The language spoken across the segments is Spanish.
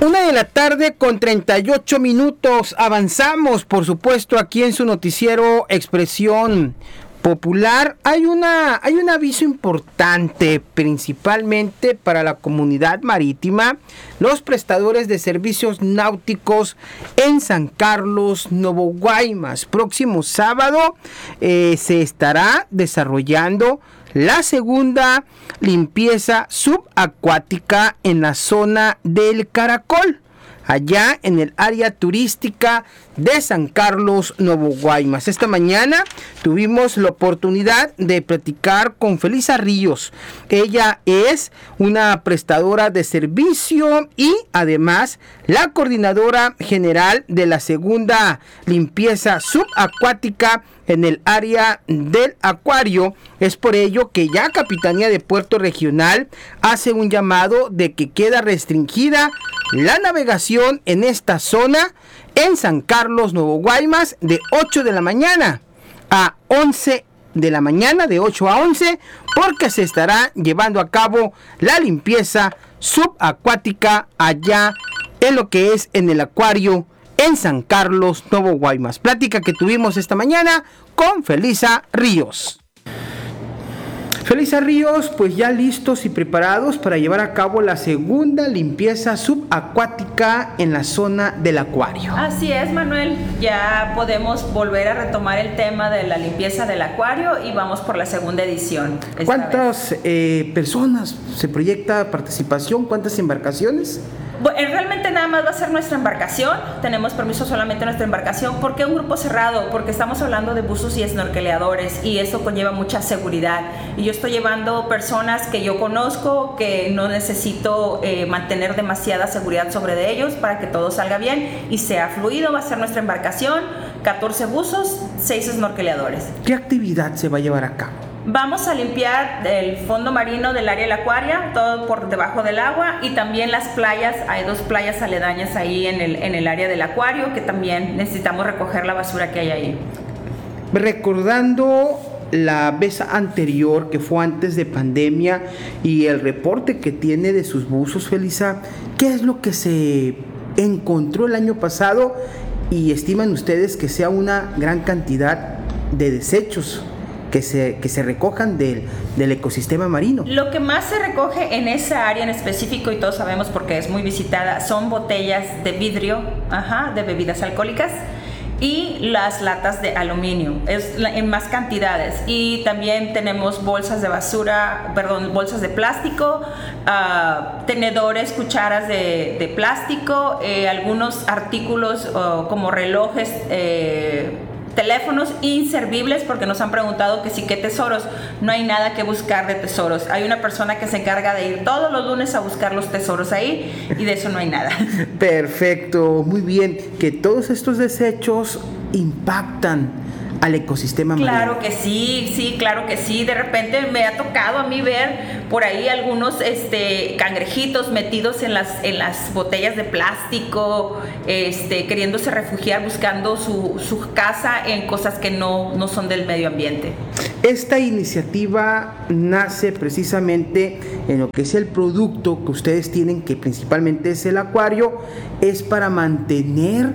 1:38 p.m. Avanzamos, por supuesto, aquí en su noticiero Expresión Popular. Hay un aviso importante, principalmente para la comunidad marítima, los prestadores de servicios náuticos en San Carlos, Nuevo Guaymas. Próximo sábado se estará desarrollando la segunda limpieza subacuática en la zona del Caracol, allá en el área turística de San Carlos, Nuevo Guaymas. Esta mañana tuvimos la oportunidad de platicar con Felisa Ríos. Ella es una prestadora de servicio y además la coordinadora general de la segunda limpieza subacuática en el área del acuario. Es por ello que ya Capitanía de Puerto Regional hace un llamado de que queda restringida la navegación en esta zona en San Carlos, Nuevo Guaymas, de 8 de la mañana a 11 de la mañana, de 8 a 11, porque se estará llevando a cabo la limpieza subacuática allá en lo que es en el acuario en San Carlos, Nuevo Guaymas. Plática que tuvimos esta mañana con Felisa Ríos. Felisa Ríos, pues ya listos y preparados para llevar a cabo la segunda limpieza subacuática en la zona del acuario. Así es, Manuel, ya podemos volver a retomar el tema de la limpieza del acuario y vamos por la segunda edición. ¿Cuántas personas se proyecta participación? ¿Cuántas embarcaciones? Realmente nada más va a ser nuestra embarcación, tenemos permiso solamente nuestra embarcación. ¿Por qué un grupo cerrado? Porque estamos hablando de buzos y snorkeleadores y eso conlleva mucha seguridad. Y yo estoy llevando personas que yo conozco, que no necesito mantener demasiada seguridad sobre de ellos para que todo salga bien y sea fluido. Va a ser nuestra embarcación, 14 buzos, 6 snorkeleadores. ¿Qué actividad se va a llevar a cabo? Vamos a limpiar el fondo marino del área del acuario, todo por debajo del agua, y también las playas. Hay 2 playas aledañas ahí en el área del acuario que también necesitamos recoger la basura que hay ahí. Recordando la vez anterior, que fue antes de pandemia, y el reporte que tiene de sus buzos, Felisa, ¿qué es lo que se encontró el año pasado y estiman ustedes que sea una gran cantidad de desechos que se recojan del ecosistema marino? Lo que más se recoge en esa área en específico, y todos sabemos porque es muy visitada, son botellas de vidrio, de bebidas alcohólicas, y las latas de aluminio, en más cantidades. Y también tenemos bolsas de basura, bolsas de plástico, tenedores, cucharas de plástico, algunos artículos como relojes, teléfonos inservibles, porque nos han preguntado que sí, qué tesoros. No hay nada que buscar de tesoros. Hay una persona que se encarga de ir todos los lunes a buscar los tesoros ahí y de eso no hay nada. Perfecto, muy bien. Que todos estos desechos impactan al ecosistema marino. Claro que sí, claro que sí. De repente me ha tocado a mí ver por ahí algunos cangrejitos metidos en las botellas de plástico, queriéndose refugiar, buscando su casa en cosas que no son del medio ambiente. Esta iniciativa nace precisamente en lo que es el producto que ustedes tienen, que principalmente es el acuario, es para mantener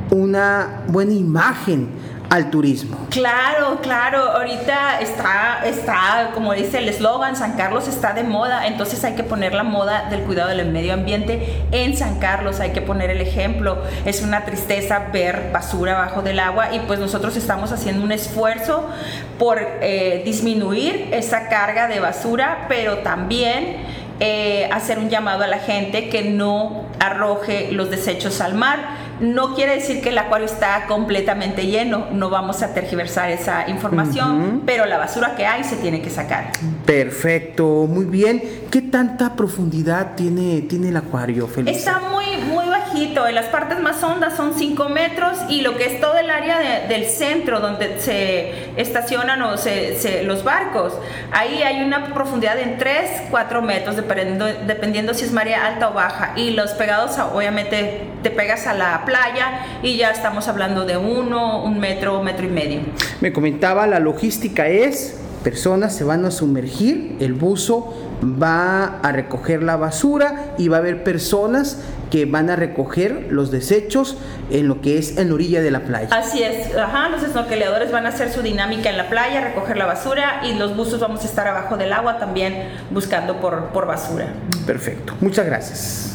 una buena imagen al turismo. Claro, ahorita está, como dice el eslogan, San Carlos está de moda, entonces hay que poner la moda del cuidado del medio ambiente en San Carlos, hay que poner el ejemplo. Es una tristeza ver basura abajo del agua y pues nosotros estamos haciendo un esfuerzo por disminuir esa carga de basura, pero también hacer un llamado a la gente que no arroje los desechos al mar. No quiere decir que el acuario está completamente lleno, no vamos a tergiversar esa información, pero la basura que hay se tiene que sacar. Perfecto, muy bien. ¿Qué tanta profundidad tiene el acuario, Felisa? Está muy bajito, en las partes más hondas son 5 metros y lo que es todo el área del centro donde se estacionan los barcos, ahí hay una profundidad de 3-4 metros dependiendo si es marea alta o baja, y los pegados obviamente te pegas a la playa y ya estamos hablando de 1 metro y medio. Me comentaba, la logística es personas se van a sumergir, el buzo va a recoger la basura y va a haber personas que van a recoger los desechos en lo que es en la orilla de la playa. Así es, los snorkeleadores van a hacer su dinámica en la playa, recoger la basura, y los buzos vamos a estar abajo del agua también buscando por basura. Perfecto, muchas gracias.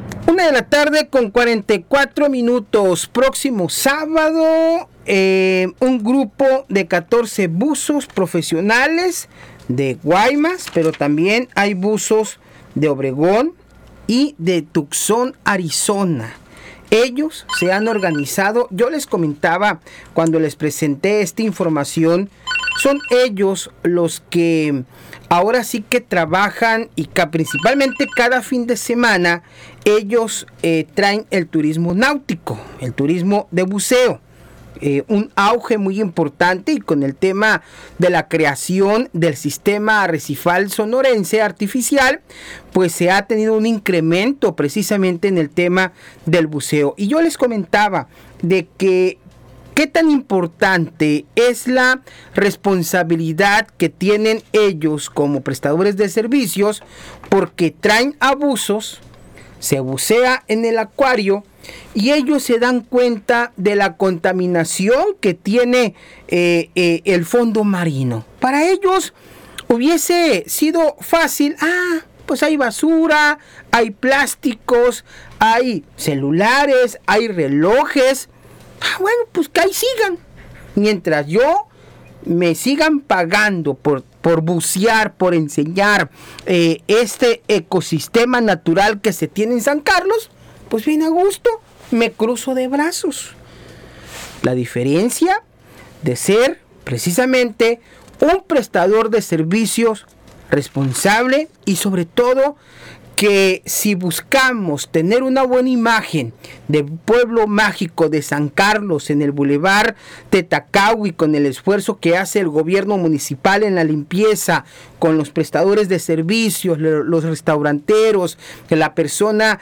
1:44 p.m, próximo sábado, un grupo de 14 buzos profesionales de Guaymas, pero también hay buzos de Obregón y de Tucson, Arizona. Ellos se han organizado, yo les comentaba cuando les presenté esta información, son ellos los que ahora sí que trabajan y que principalmente cada fin de semana ellos traen el turismo náutico, el turismo de buceo. Un auge muy importante, y con el tema de la creación del sistema arrecifal sonorense artificial, pues se ha tenido un incremento precisamente en el tema del buceo. Y yo les comentaba de que qué tan importante es la responsabilidad que tienen ellos como prestadores de servicios, porque traen abusos, se bucea en el acuario y ellos se dan cuenta de la contaminación que tiene el fondo marino. Para ellos hubiese sido fácil, pues hay basura, hay plásticos, hay celulares, hay relojes. Bueno, pues que ahí sigan. Mientras yo me sigan pagando por bucear, por enseñar este ecosistema natural que se tiene en San Carlos, pues bien a gusto, me cruzo de brazos. La diferencia de ser precisamente un prestador de servicios responsable, y sobre todo que si buscamos tener una buena imagen del pueblo mágico de San Carlos en el Boulevard Tetacawi, con el esfuerzo que hace el gobierno municipal en la limpieza, con los prestadores de servicios, los restauranteros, la persona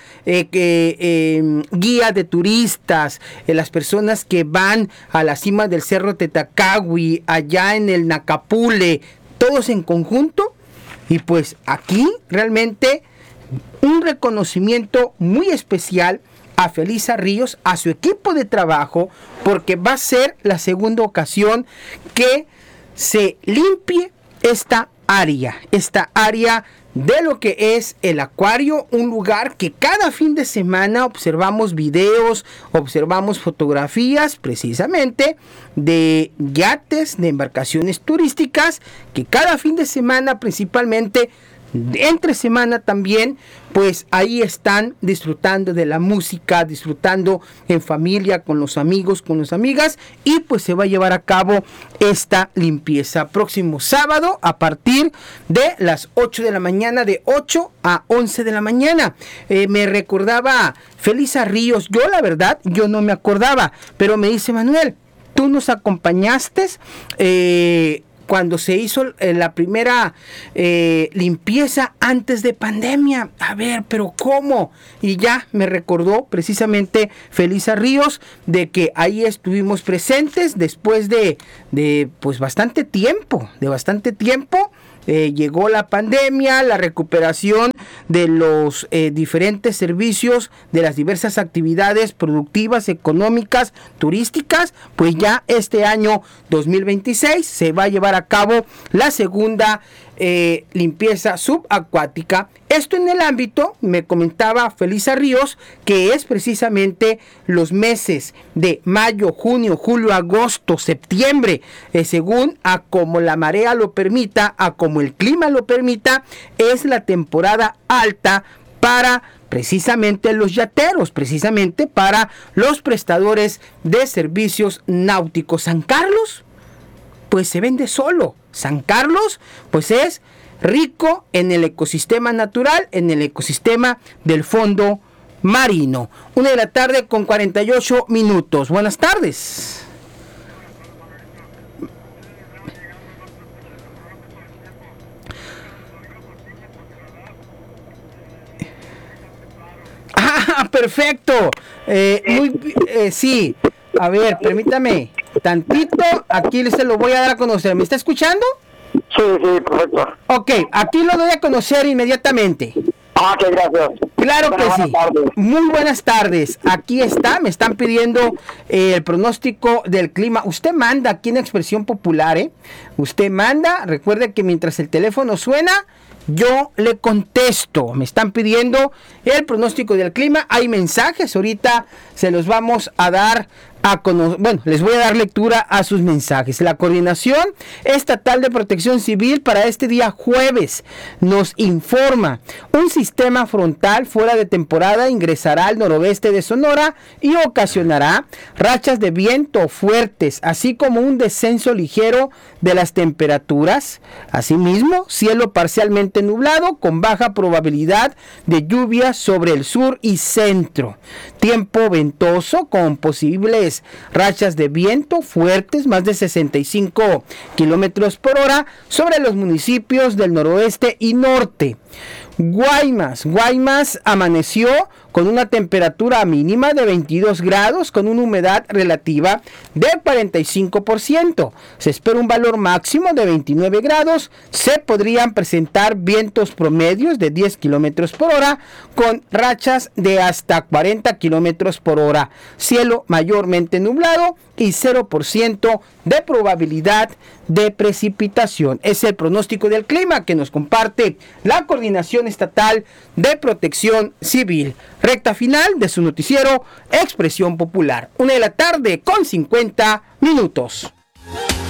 guía de turistas, las personas que van a la cima del Cerro Tetacawi, allá en el Nacapule, todos en conjunto. Y pues aquí realmente un reconocimiento muy especial a Felisa Ríos, a su equipo de trabajo, porque va a ser la segunda ocasión que se limpie esta área de lo que es el acuario, un lugar que cada fin de semana observamos videos, observamos fotografías precisamente de yates, de embarcaciones turísticas, que cada fin de semana, principalmente entre semana también, pues ahí están disfrutando de la música, disfrutando en familia, con los amigos, con las amigas, y pues se va a llevar a cabo esta limpieza próximo sábado a partir de las 8 de la mañana, de 8 a 11 de la mañana. Me recordaba Felisa Ríos, yo la verdad, yo no me acordaba, pero me dice: Manuel, tú nos acompañaste cuando se hizo la primera limpieza antes de pandemia. A ver, pero ¿cómo? Y ya me recordó precisamente Felisa Ríos de que ahí estuvimos presentes después de pues bastante tiempo, llegó la pandemia, la recuperación de los diferentes servicios, de las diversas actividades productivas, económicas, turísticas. Pues ya este año 2026 se va a llevar a cabo la segunda limpieza subacuática. Esto en el ámbito, me comentaba Felisa Ríos, que es precisamente los meses de mayo, junio, julio, agosto, septiembre, según a como la marea lo permita, a como el clima lo permita, es la temporada alta para precisamente los yateros, precisamente para los prestadores de servicios náuticos. San Carlos, pues se vende solo. San Carlos, pues es rico en el ecosistema natural, en el ecosistema del fondo marino. 1:48 p.m. Buenas tardes. Perfecto. Sí. A ver, permítame tantito. Aquí se lo voy a dar a conocer. ¿Me está escuchando? Sí, sí, perfecto. Ok, aquí lo doy a conocer inmediatamente. Ok, gracias. Claro que Buenas sí. tardes. Muy buenas tardes. Aquí está, me están pidiendo el pronóstico del clima. Usted manda aquí en Expresión Popular, ¿eh? Usted manda, recuerde que mientras el teléfono suena, yo le contesto. Me están pidiendo el pronóstico del clima. Hay mensajes, ahorita se los vamos a dar a conocer. Bueno, les voy a dar lectura a sus mensajes. La Coordinación Estatal de Protección Civil para este día jueves nos informa: un sistema frontal fuera de temporada ingresará al noroeste de Sonora y ocasionará rachas de viento fuertes, así como un descenso ligero de las temperaturas. Asimismo, cielo parcialmente nublado con baja probabilidad de lluvia sobre el sur y centro. Tiempo ventoso con posibles rachas de viento fuertes, más de 65 kilómetros por hora, sobre los municipios del noroeste y norte. Guaymas amaneció con una temperatura mínima de 22 grados con una humedad relativa de 45%. Se espera un valor máximo de 29 grados. Se podrían presentar vientos promedios de 10 kilómetros por hora con rachas de hasta 40 kilómetros por hora. Cielo mayormente nublado y 0% de probabilidad de precipitación. Es el pronóstico del clima que nos comparte la Coordinación Estatal de Protección Civil. Recta final de su noticiero Expresión Popular. 1 de la tarde con 50 minutos.